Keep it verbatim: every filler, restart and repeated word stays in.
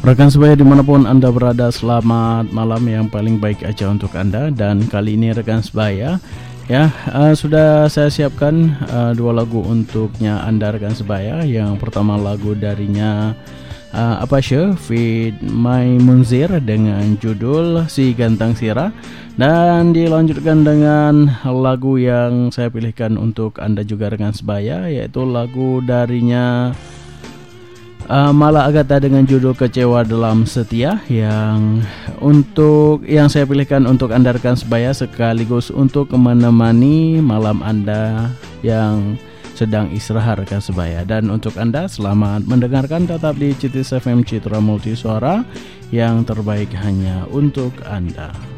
Rekan sebaya dimanapun Anda berada, selamat malam yang paling baik aja untuk Anda. Dan kali ini rekan sebaya ya uh, sudah saya siapkan uh, dua lagu untuknya Anda rekan sebaya. Yang pertama lagu darinya uh, apa sih Feed My Munzir dengan judul Si Gantang Sira, dan dilanjutkan dengan lagu yang saya pilihkan untuk Anda juga rekan sebaya, yaitu lagu darinya Uh, Mala Agata dengan judul Kecewa Dalam Setia, yang untuk yang saya pilihkan untuk Anda rekan sebaya sekaligus untuk menemani malam Anda yang sedang istirahat rekan sebaya. Dan untuk Anda selamat mendengarkan, tetap di C T S F M Citra Multisuara, yang terbaik hanya untuk Anda.